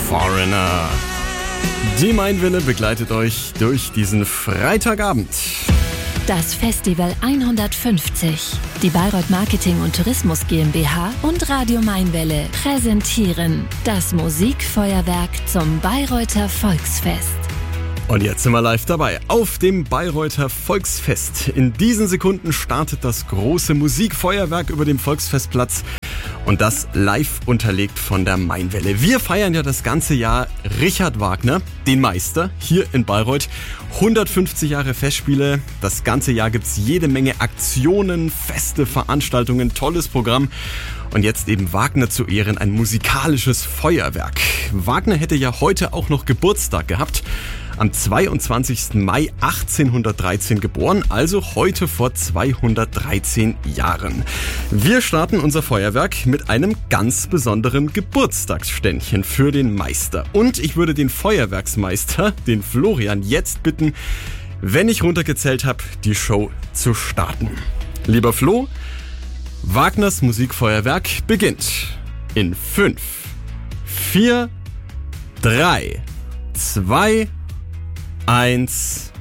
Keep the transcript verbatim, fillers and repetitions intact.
Foreigner. Die Mainwelle begleitet euch durch diesen Freitagabend. Das Festival hundertfünfzig. Die Bayreuth Marketing und Tourismus GmbH und Radio Mainwelle präsentieren das Musikfeuerwerk zum Bayreuther Volksfest. Und jetzt sind wir live dabei auf dem Bayreuther Volksfest. In diesen Sekunden startet das große Musikfeuerwerk über dem Volksfestplatz. Und das live unterlegt von der Mainwelle. Wir feiern ja das ganze Jahr Richard Wagner, den Meister, hier in Bayreuth. hundertfünfzig Jahre Festspiele. Das ganze Jahr gibt's jede Menge Aktionen, Feste, Veranstaltungen, tolles Programm. Und jetzt eben Wagner zu Ehren, ein musikalisches Feuerwerk. Wagner hätte ja heute auch noch Geburtstag gehabt. Am zweiundzwanzigsten Mai achtzehnhundertdreizehn geboren, also heute vor zweihundertdreizehn Jahren. Wir starten unser Feuerwerk mit einem ganz besonderen Geburtstagsständchen für den Meister. Und ich würde den Feuerwerksmeister, den Florian, jetzt bitten, wenn ich runtergezählt habe, die Show zu starten. Lieber Flo, Wagners Musikfeuerwerk beginnt in fünf, vier, drei, zwei, eins,